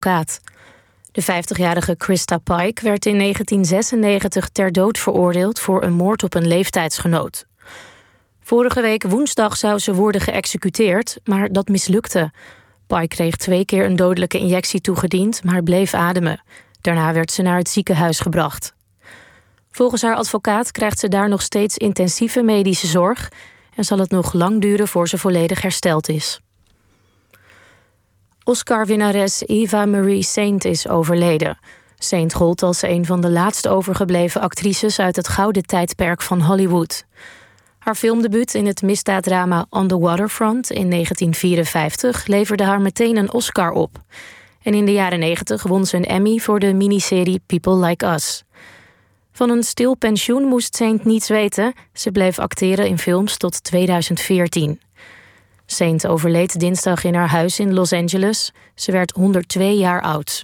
advocaat. De 50-jarige Krista Pike werd in 1996 ter dood veroordeeld voor een moord op een leeftijdsgenoot. Vorige week woensdag zou ze worden geëxecuteerd, maar dat mislukte. Pike kreeg 2 keer een dodelijke injectie toegediend, maar bleef ademen. Daarna werd ze naar het ziekenhuis gebracht. Volgens haar advocaat krijgt ze daar nog steeds intensieve medische zorg en zal het nog lang duren voor ze volledig hersteld is. Oscar-winnares Eva Marie Saint is overleden. Saint gold als een van de laatste overgebleven actrices uit het gouden tijdperk van Hollywood. Haar filmdebuut in het misdaaddrama On the Waterfront in 1954 leverde haar meteen een Oscar op. En in de jaren 90 won ze een Emmy voor de miniserie People Like Us. Van een stil pensioen moest Saint niets weten. Ze bleef acteren in films tot 2014. Saint overleed dinsdag in haar huis in Los Angeles. Ze werd 102 jaar oud.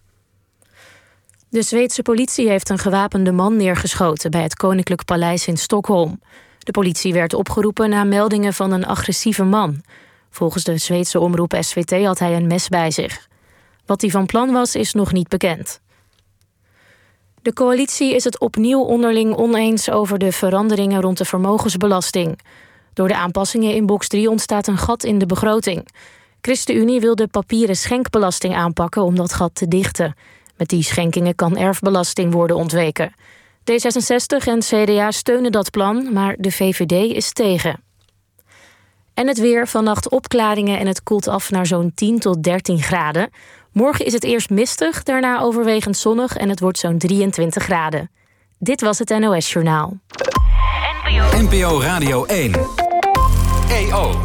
De Zweedse politie heeft een gewapende man neergeschoten bij het Koninklijk Paleis in Stockholm. De politie werd opgeroepen na meldingen van een agressieve man. Volgens de Zweedse omroep SVT had hij een mes bij zich. Wat hij van plan was, is nog niet bekend. De coalitie is het opnieuw onderling oneens over de veranderingen rond de vermogensbelasting. Door de aanpassingen in box 3 ontstaat een gat in de begroting. ChristenUnie wil de papieren schenkbelasting aanpakken om dat gat te dichten. Met die schenkingen kan erfbelasting worden ontweken. D66 en CDA steunen dat plan, maar de VVD is tegen. En het weer, vannacht opklaringen en het koelt af naar zo'n 10 tot 13 graden. Morgen is het eerst mistig, daarna overwegend zonnig en het wordt zo'n 23 graden. Dit was het NOS Journaal. NPO Radio 1. EO.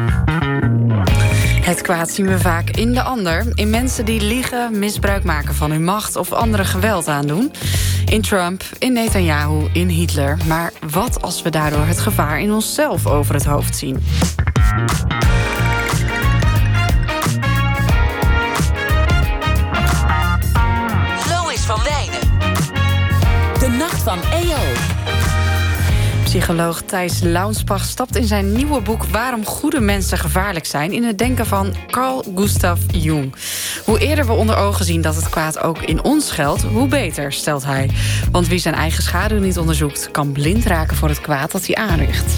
Het kwaad zien we vaak in de ander. In mensen die liegen, misbruik maken van hun macht of anderen geweld aandoen. In Trump, in Netanyahu, in Hitler. Maar wat als we daardoor het gevaar in onszelf over het hoofd zien? Lois van Wijnen. De Nacht van EO. Psycholoog Thijs Launsbach stapt in zijn nieuwe boek Waarom goede mensen gevaarlijk zijn in het denken van Carl Gustav Jung. Hoe eerder we onder ogen zien dat het kwaad ook in ons geldt, hoe beter, stelt hij. Want wie zijn eigen schaduw niet onderzoekt, kan blind raken voor het kwaad dat hij aanricht.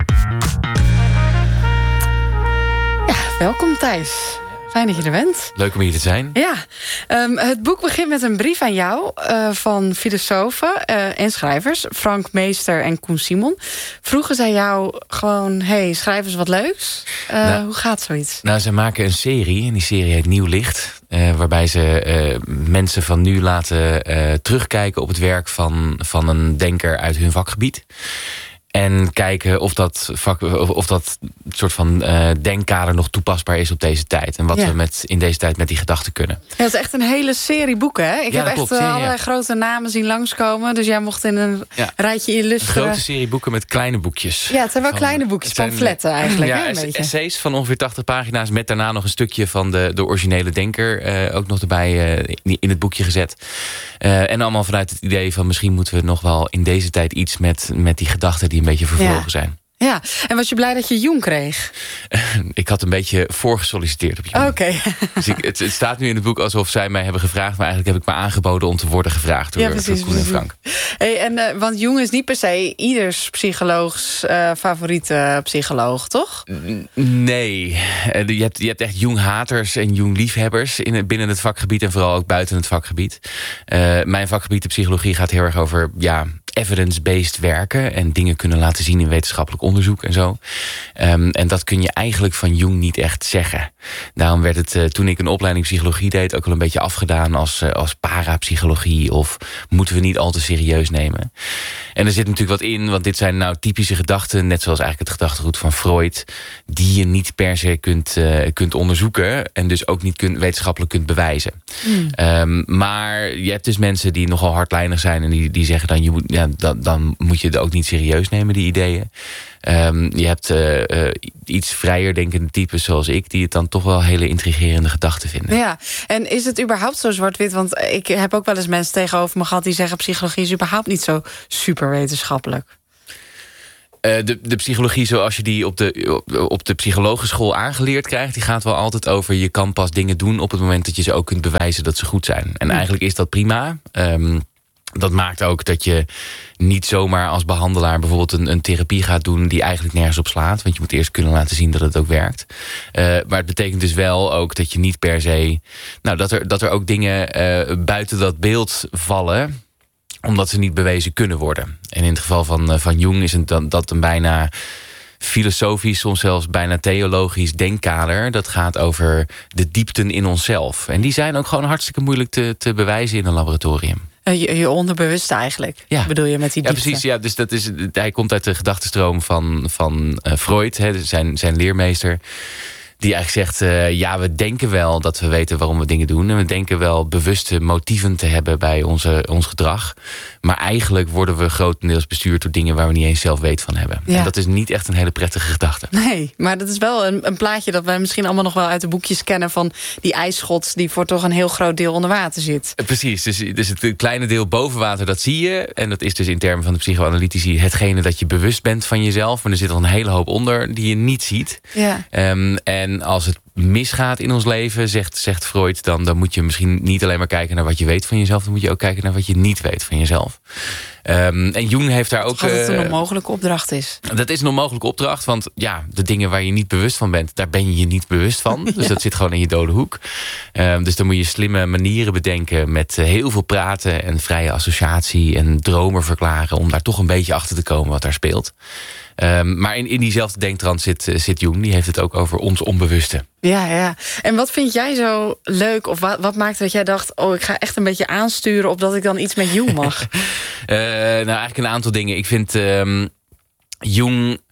Ja, welkom Thijs. Fijn dat je er bent. Leuk om hier te zijn. Ja, het boek begint met een brief aan jou van filosofen en schrijvers. Frank Meester en Koen Simon. Vroegen zij jou gewoon, hey, schrijf eens wat leuks. Hoe gaat zoiets? Nou, ze maken een serie en die serie heet Nieuw Licht. Waarbij ze mensen van nu laten terugkijken op het werk van een denker uit hun vakgebied. En kijken of dat soort van denkkader nog toepasbaar is op deze tijd. En wat we in deze tijd met die gedachten kunnen. Ja, dat is echt een hele serie boeken, hè? Ik heb echt allerlei grote namen zien langskomen. Dus jij mocht in een rijtje illustreren. Een grote serie boeken met kleine boekjes. Ja, het zijn wel kleine boekjes, pamfletten eigenlijk. Ja, essays van ongeveer 80 pagina's... met daarna nog een stukje van de originele denker... ook nog erbij in het boekje gezet. En allemaal vanuit het idee van... misschien moeten we nog wel in deze tijd iets met die gedachten... die een beetje vervlogen zijn. Ja, en was je blij dat je Jung kreeg? Ik had een beetje voorgesolliciteerd op Jung. Oké. Dus het staat nu in het boek alsof zij mij hebben gevraagd... maar eigenlijk heb ik me aangeboden om te worden gevraagd door Koen en Frank. Hey, want Jung is niet per se ieders psycholoogs favoriete psycholoog, toch? Nee. Je hebt echt Jung-haters en Jung-liefhebbers binnen het vakgebied... en vooral ook buiten het vakgebied. Mijn vakgebied, de psychologie, gaat heel erg over... evidence-based werken en dingen kunnen laten zien in wetenschappelijk onderzoek en zo. En dat kun je eigenlijk van Jung niet echt zeggen. Daarom werd het, toen ik een opleiding psychologie deed... ook wel een beetje afgedaan als parapsychologie... of moeten we niet al te serieus nemen. En er zit natuurlijk wat in, want dit zijn nou typische gedachten... net zoals eigenlijk het gedachtegoed van Freud... die je niet per se kunt onderzoeken... en dus ook niet wetenschappelijk kunt bewijzen. Maar je hebt dus mensen die nogal hardlijnig zijn... en die zeggen dan moet je het ook niet serieus nemen, die ideeën. Je hebt iets vrijer denkende types zoals ik... die het dan toch wel hele intrigerende gedachten vinden. Ja, en is het überhaupt zo zwart-wit? Want ik heb ook wel eens mensen tegenover me gehad... die zeggen psychologie is überhaupt niet zo super wetenschappelijk. De psychologie zoals je die op de psychologenschool aangeleerd krijgt, die gaat wel altijd over je kan pas dingen doen op het moment dat je ze ook kunt bewijzen dat ze goed zijn. En eigenlijk is dat prima. Dat maakt ook dat je niet zomaar als behandelaar bijvoorbeeld een therapie gaat doen die eigenlijk nergens op slaat. Want je moet eerst kunnen laten zien dat het ook werkt. Maar het betekent dus wel ook dat je niet per se... dat er ook dingen buiten dat beeld vallen, omdat ze niet bewezen kunnen worden. En in het geval van Jung is dat een bijna filosofisch, soms zelfs bijna theologisch denkkader. Dat gaat over de diepten in onszelf. En die zijn ook gewoon hartstikke moeilijk te bewijzen in een laboratorium. Je onderbewuste eigenlijk, bedoel je met die diepte? Ja, precies. Ja, dus hij komt uit de gedachtenstroom van Freud, zijn leermeester. Die eigenlijk zegt, we denken wel dat we weten waarom we dingen doen. En we denken wel bewuste motieven te hebben bij ons gedrag. Maar eigenlijk worden we grotendeels bestuurd door dingen waar we niet eens zelf weet van hebben. Ja. En dat is niet echt een hele prettige gedachte. Nee, maar dat is wel een plaatje dat wij misschien allemaal nog wel uit de boekjes kennen van die ijsschot die voor toch een heel groot deel onder water zit. Precies, dus het kleine deel boven water, dat zie je. En dat is dus in termen van de psychoanalytici hetgene dat je bewust bent van jezelf. Maar er zit al een hele hoop onder die je niet ziet. Ja. En als het misgaat in ons leven, zegt Freud, dan moet je misschien niet alleen maar kijken naar wat je weet van jezelf, dan moet je ook kijken naar wat je niet weet van jezelf. En Jung heeft daar ook... Dat het een onmogelijke opdracht is. Dat is een onmogelijke opdracht, want de dingen waar je niet bewust van bent, daar ben je je niet bewust van. Dus dat zit gewoon in je dode hoek. Dus dan moet je slimme manieren bedenken met heel veel praten en vrije associatie en dromen verklaren om daar toch een beetje achter te komen wat daar speelt. Maar in diezelfde denktrand zit Jung. Die heeft het ook over ons onbewuste. Ja. En wat vind jij zo leuk? Of wat maakte dat jij dacht, ik ga echt een beetje aansturen opdat ik dan iets met Jung mag? Eigenlijk een aantal dingen. Ik vind Jung...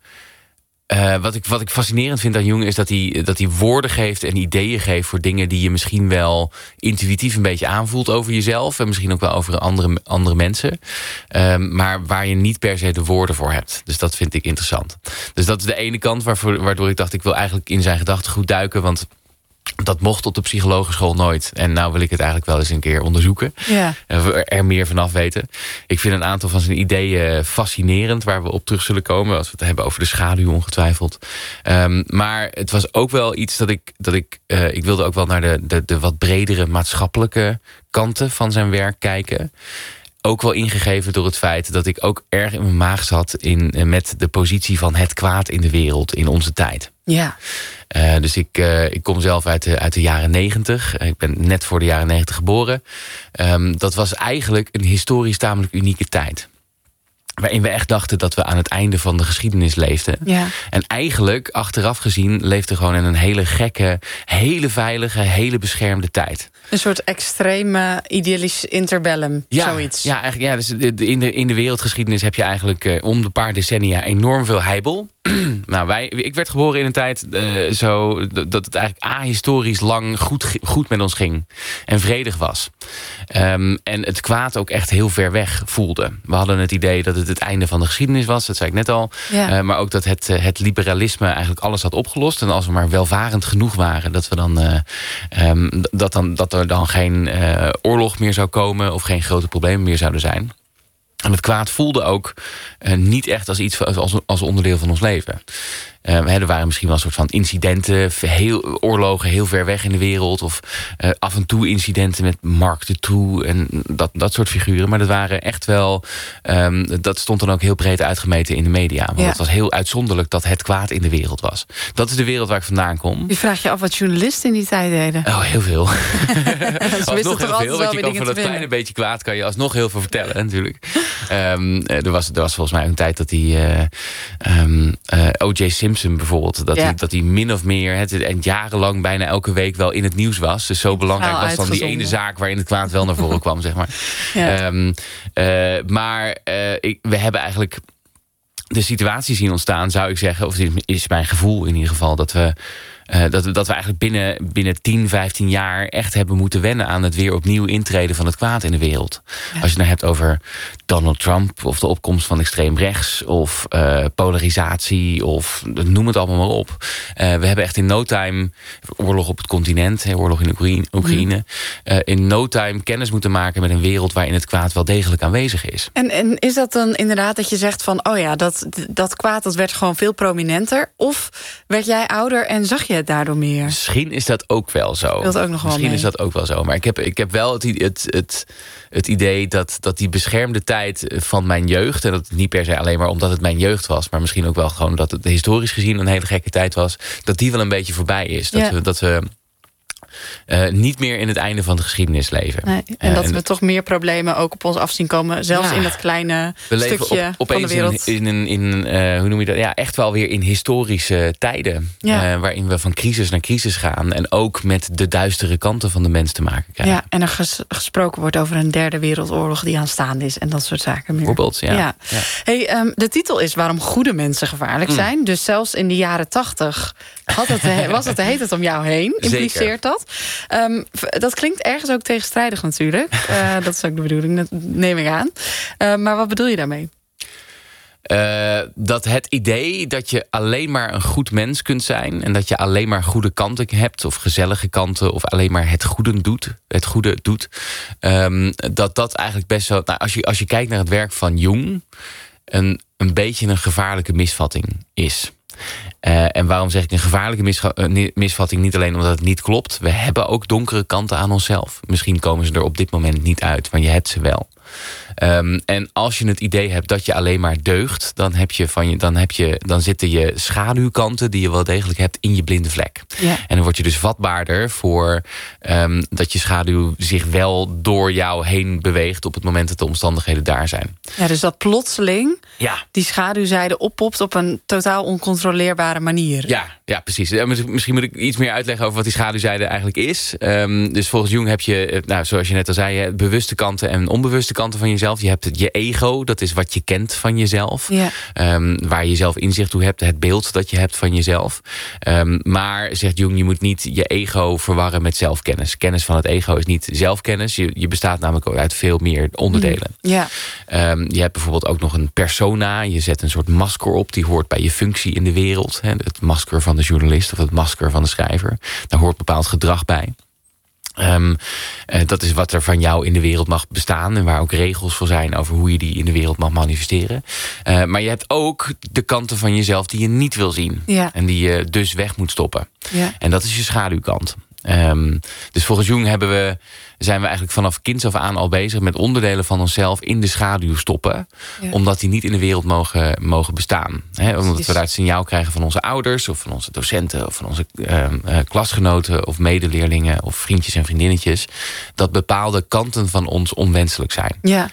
Wat ik fascinerend vind aan Jung is dat hij woorden geeft en ideeën geeft voor dingen die je misschien wel intuïtief een beetje aanvoelt over jezelf. En misschien ook wel over andere mensen. Maar waar je niet per se de woorden voor hebt. Dus dat vind ik interessant. Dus dat is de ene kant waardoor ik dacht, ik wil eigenlijk in zijn gedachtegoed duiken. Want dat mocht op de psychologenschool nooit. En nou wil ik het eigenlijk wel eens een keer onderzoeken. Ja. Er meer vanaf weten. Ik vind een aantal van zijn ideeën fascinerend, waar we op terug zullen komen als we het hebben over de schaduw ongetwijfeld. Maar het was ook wel iets dat ik wilde ook wel naar de wat bredere maatschappelijke kanten van zijn werk kijken. Ook wel ingegeven door het feit dat ik ook erg in mijn maag zat met de positie van het kwaad in de wereld in onze tijd. Ja. Dus ik kom zelf uit de jaren 90. Ik ben net voor de jaren 90 geboren. Dat was eigenlijk een historisch tamelijk unieke tijd. Waarin we echt dachten dat we aan het einde van de geschiedenis leefden. Ja. En eigenlijk, achteraf gezien, leefden we gewoon in een hele gekke, hele veilige, hele beschermde tijd. Een soort extreme idyllisch interbellum, zoiets. Ja, eigenlijk, dus in de wereldgeschiedenis heb je eigenlijk om de paar decennia enorm veel heibel. Ik werd geboren in een tijd zo dat het eigenlijk ahistorisch lang goed met ons ging. En vredig was. En het kwaad ook echt heel ver weg voelde. We hadden het idee dat het einde van de geschiedenis was. Dat zei ik net al. Ja. Maar ook dat het liberalisme eigenlijk alles had opgelost. En als we maar welvarend genoeg waren, dat we dan dat er dan geen oorlog meer zou komen of geen grote problemen meer zouden zijn. En het kwaad voelde ook niet echt als iets als onderdeel van ons leven. Er waren misschien wel een soort van incidenten, oorlogen heel ver weg in de wereld. Of af en toe incidenten met Marc Dutroux en dat soort figuren. Maar dat waren echt wel, dat stond dan ook heel breed uitgemeten in de media. Want het was heel uitzonderlijk dat het kwaad in de wereld was. Dat is de wereld waar ik vandaan kom. Je vraagt je af wat journalisten in die tijd deden. Oh, heel veel. Alsnog heel veel, want je kan van dat kleine beetje kwaad kan je alsnog heel veel vertellen natuurlijk. Er was volgens mij een tijd dat hij O.J. Simpson bijvoorbeeld, dat hij min of meer en jarenlang bijna elke week wel in het nieuws was. Dus zo belangrijk was dan die ene zaak waarin het kwaad wel naar voren kwam, zeg maar. Ja. We hebben eigenlijk de situatie zien ontstaan, zou ik zeggen, of is mijn gevoel in ieder geval, dat we Dat we eigenlijk binnen 10, 15 jaar echt hebben moeten wennen aan het weer opnieuw intreden van het kwaad in de wereld. Ja. Als je het nou hebt over Donald Trump of de opkomst van extreem rechts of polarisatie of noem het allemaal maar op. We hebben echt in no time oorlog op het continent, oorlog in Oekraïne. In no time kennis moeten maken met een wereld waarin het kwaad wel degelijk aanwezig is. En is dat dan inderdaad dat je zegt van dat kwaad dat werd gewoon veel prominenter? Of werd jij ouder en zag je het daardoor meer? Misschien is dat ook wel zo. Is dat ook wel zo. Maar ik heb wel het idee dat die beschermde tijd van mijn jeugd, en dat niet per se alleen maar omdat het mijn jeugd was, maar misschien ook wel gewoon dat het historisch gezien een hele gekke tijd was, dat die wel een beetje voorbij is. Dat we niet meer in het einde van de geschiedenis leven. Nee, en dat we toch meer problemen ook op ons af zien komen. Zelfs in dat kleine stukje van de wereld. Hoe noem je dat? Ja, echt wel weer in historische tijden. Ja. Waarin we van crisis naar crisis gaan. En ook met de duistere kanten van de mens te maken krijgen. Ja, en er gesproken wordt over een derde wereldoorlog die aanstaande is. En dat soort zaken meer. Bijvoorbeeld, ja. Hey, de titel is Waarom goede mensen gevaarlijk zijn. Dus zelfs in de jaren 80 heet het om jou heen. Impliceert Zeker. dat? Dat klinkt ergens ook tegenstrijdig natuurlijk. Dat is ook de bedoeling, dat neem ik aan. Maar wat bedoel je daarmee? Dat het idee dat je alleen maar een goed mens kunt zijn en dat je alleen maar goede kanten hebt of gezellige kanten of alleen maar het goede doet, dat eigenlijk best wel, als je kijkt naar het werk van Jung, een beetje een gevaarlijke misvatting is. En waarom zeg ik een gevaarlijke misvatting? Niet alleen omdat het niet klopt. We hebben ook donkere kanten aan onszelf. Misschien komen ze er op dit moment niet uit, maar je hebt ze wel. En als je het idee hebt dat je alleen maar deugt, dan zitten je schaduwkanten die je wel degelijk hebt in je blinde vlek. Ja. En dan word je dus vatbaarder voor dat je schaduw zich wel door jou heen beweegt op het moment dat de omstandigheden daar zijn. Ja, dus dat plotseling die schaduwzijde oppopt op een totaal oncontroleerbare manier. Ja, precies. Misschien moet ik iets meer uitleggen over wat die schaduwzijde eigenlijk is. Dus volgens Jung heb je, zoals je net al zei, bewuste kanten en onbewuste kanten van jezelf. Je hebt je ego, dat is wat je kent van jezelf. Ja. Waar je zelf inzicht toe hebt, het beeld dat je hebt van jezelf. Maar, zegt Jung, je moet niet je ego verwarren met zelfkennis. Kennis van het ego is niet zelfkennis. Je bestaat namelijk uit veel meer onderdelen. Ja. Je hebt bijvoorbeeld ook nog een persona. Je zet een soort masker op, die hoort bij je functie in de wereld. Het masker van de journalist of het masker van de schrijver. Daar hoort bepaald gedrag bij. Dat is wat er van jou in de wereld mag bestaan en waar ook regels voor zijn over hoe je die in de wereld mag manifesteren. Maar je hebt ook de kanten van jezelf die je niet wil zien. Ja. En die je dus weg moet stoppen. Ja. En dat is je schaduwkant. Dus volgens Jung zijn we eigenlijk vanaf kinds af aan al bezig met onderdelen van onszelf in de schaduw stoppen. Ja. Omdat die niet in de wereld mogen bestaan. Omdat we daar het signaal krijgen van onze ouders of van onze docenten of van onze klasgenoten of medeleerlingen of vriendjes en vriendinnetjes. Dat bepaalde kanten van ons onwenselijk zijn. Ja.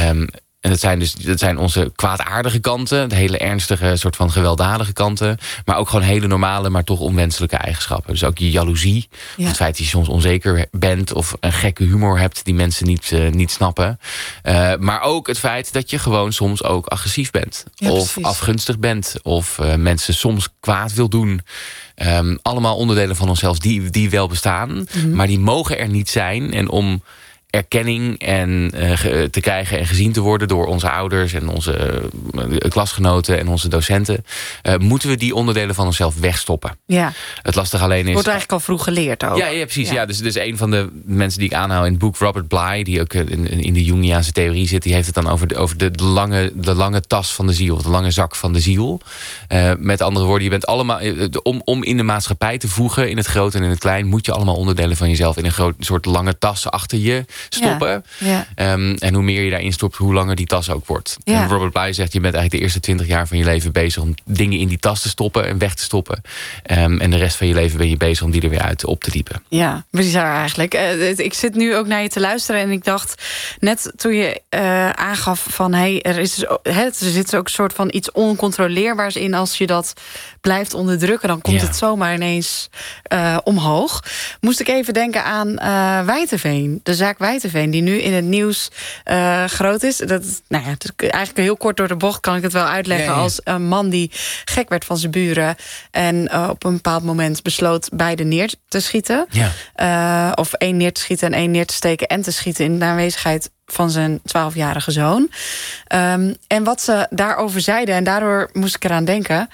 En dat zijn onze kwaadaardige kanten, de hele ernstige, soort van gewelddadige kanten. Maar ook gewoon hele normale, maar toch onwenselijke eigenschappen. Dus ook je jaloezie, het feit dat je soms onzeker bent of een gekke humor hebt die mensen niet snappen. Maar ook het feit dat je gewoon soms ook agressief bent. Ja, of precies. Afgunstig bent. Of mensen soms kwaad wil doen. Allemaal onderdelen van onszelf die wel bestaan. Maar die mogen er niet zijn. En om erkenning en te krijgen en gezien te worden door onze ouders en onze klasgenoten en onze docenten, moeten we die onderdelen van onszelf wegstoppen. Ja. Het lastige alleen is, wordt eigenlijk al vroeg geleerd ook. Ja, precies. Ja. Dus een van de mensen die ik aanhaal in het boek, Robert Bly, die ook in de Jungiaanse theorie zit, die heeft het dan over de lange tas van de ziel, de lange zak van de ziel. Met andere woorden, je bent allemaal, om in de maatschappij te voegen, in het groot en in het klein, moet je allemaal onderdelen van jezelf in een soort lange tas achter je stoppen. Ja. En hoe meer je daarin stopt, hoe langer die tas ook wordt. Ja. En Robert Bly zegt, je bent eigenlijk de eerste 20 jaar van je leven bezig om dingen in die tas te stoppen en weg te stoppen. En de rest van je leven ben je bezig om die er weer uit op te diepen. Ja, bizar eigenlijk. Ik zit nu ook naar je te luisteren en ik dacht, net toen je aangaf van er zit ook een soort van iets oncontroleerbaars in. Als je dat blijft onderdrukken, dan komt het zomaar ineens omhoog. Moest ik even denken aan Wijteveen. De zaak Wijteveen, die nu in het nieuws groot is. Eigenlijk heel kort door de bocht kan ik het wel uitleggen. Ja. Als een man die gek werd van zijn buren en op een bepaald moment besloot beide neer te schieten. Ja. Of 1 neer te schieten en 1 neer te steken en te schieten in de aanwezigheid van zijn 12-jarige zoon. En wat ze daarover zeiden, en daardoor moest ik eraan denken.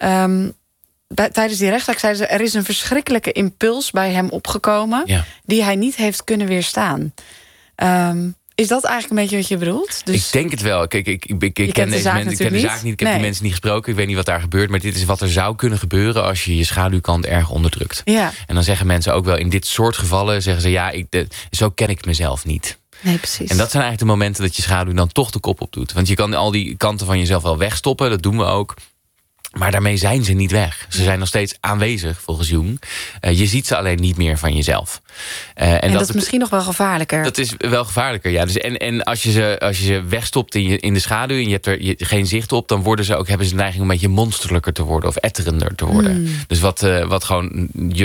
Tijdens die rechtszaak zeiden ze, er is een verschrikkelijke impuls bij hem opgekomen, die hij niet heeft kunnen weerstaan. Is dat eigenlijk een beetje wat je bedoelt? Dus ik denk het wel. Kijk, ik ken de zaak niet. Ik heb die mensen niet gesproken. Ik weet niet wat daar gebeurt. Maar dit is wat er zou kunnen gebeuren als je je schaduwkant erg onderdrukt. Ja. En dan zeggen mensen ook wel in dit soort gevallen, zeggen ze zo ken ik mezelf niet. Nee, precies. En dat zijn eigenlijk de momenten dat je schaduw dan toch de kop op doet. Want je kan al die kanten van jezelf wel wegstoppen. Dat doen we ook. Maar daarmee zijn ze niet weg. Ze zijn nog steeds aanwezig, volgens Jung. Je ziet ze alleen niet meer van jezelf. En dat is misschien nog wel gevaarlijker. Dat is wel gevaarlijker, ja. Dus en als je ze wegstopt in de schaduw en je hebt er geen zicht op, dan hebben ze de neiging om een beetje monsterlijker te worden of etterender te worden. Dus wat gewoon je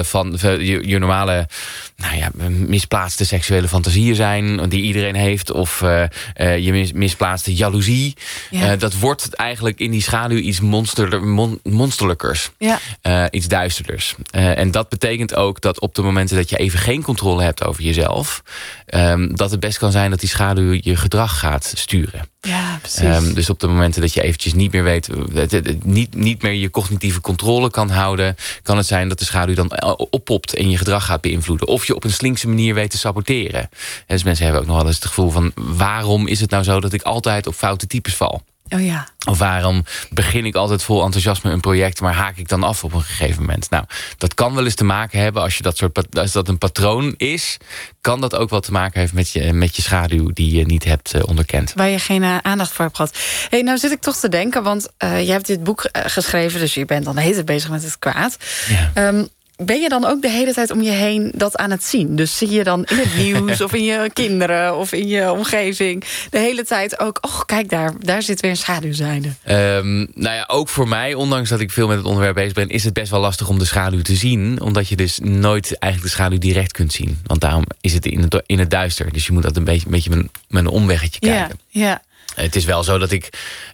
normale misplaatste seksuele fantasieën zijn, die iedereen heeft, of je misplaatste jaloezie. Ja. Dat wordt eigenlijk in die schaduw iets monsterlijkers. Ja. Iets duisterders. En dat betekent ook dat op de momenten dat je even geen controle hebt over jezelf, dat het best kan zijn dat die schaduw je gedrag gaat sturen. Ja, precies. Dus op de momenten dat je eventjes niet meer weet, niet meer je cognitieve controle kan houden, kan het zijn dat de schaduw dan oppopt en je gedrag gaat beïnvloeden. Of je op een slinkse manier weet te saboteren. Dus mensen hebben ook nog wel eens het gevoel van, waarom is het nou zo dat ik altijd op foute types val? Oh ja. Of waarom begin ik altijd vol enthousiasme een project, maar haak ik dan af op een gegeven moment? Nou, dat kan wel eens te maken hebben, als dat een patroon is, kan dat ook wel te maken hebben met je schaduw die je niet hebt onderkend. Waar je geen aandacht voor hebt gehad. Hey, nou zit ik toch te denken, want je hebt dit boek geschreven, dus je bent dan de hele tijd bezig met het kwaad. Ja. Ben je dan ook de hele tijd om je heen dat aan het zien? Dus zie je dan in het nieuws of in je kinderen of in je omgeving de hele tijd ook, kijk daar zit weer een schaduwzijde. Ook voor mij, ondanks dat ik veel met het onderwerp bezig ben, is het best wel lastig om de schaduw te zien, omdat je dus nooit eigenlijk de schaduw direct kunt zien. Want daarom is het in het duister. Dus je moet dat een beetje met een omweggetje kijken. Ja. Het is wel zo dat ik,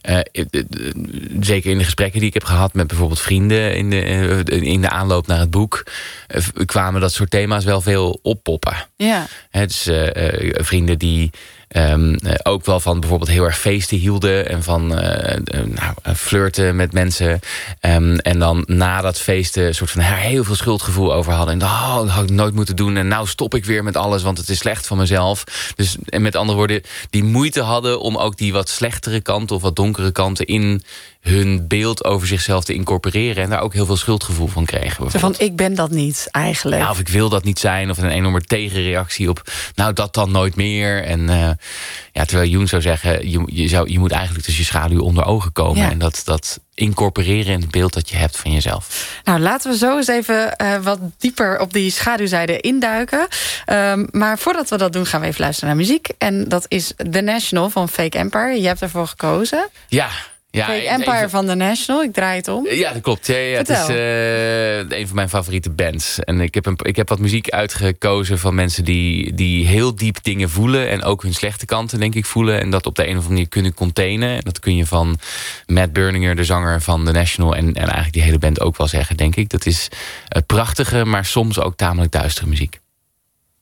zeker in de gesprekken die ik heb gehad met bijvoorbeeld vrienden in de aanloop naar het boek, kwamen dat soort thema's wel veel oppoppen. Ja. Dus vrienden die ook wel van bijvoorbeeld heel erg feesten hielden en van flirten met mensen. En dan na dat feesten een soort van heel veel schuldgevoel over hadden. En dat had ik nooit moeten doen. En nou stop ik weer met alles, want het is slecht van mezelf. Dus en met andere woorden, die moeite hadden om ook die wat slechtere kanten of wat donkere kanten in hun beeld over zichzelf te incorporeren. En daar ook heel veel schuldgevoel van kregen. Zo van, ik ben dat niet eigenlijk. Ja, of ik wil dat niet zijn. Of een enorme tegenreactie op, dat dan nooit meer. En terwijl Jung zou zeggen, je moet eigenlijk dus je schaduw onder ogen komen. Ja. En dat incorporeren in het beeld dat je hebt van jezelf. Nou, laten we zo eens even wat dieper op die schaduwzijde induiken. Maar voordat we dat doen, gaan we even luisteren naar muziek. En dat is The National van Fake Empire. Je hebt ervoor gekozen. Ja. Fake Empire van The National, ik draai het om. Ja, dat klopt. Ja, het is een van mijn favoriete bands. En ik heb wat muziek uitgekozen van mensen die heel diep dingen voelen. En ook hun slechte kanten, denk ik, voelen. En dat op de een of andere manier kunnen containen. En dat kun je van Matt Berninger, de zanger van The National, en eigenlijk die hele band ook wel zeggen, denk ik. Dat is prachtige, maar soms ook tamelijk duistere muziek.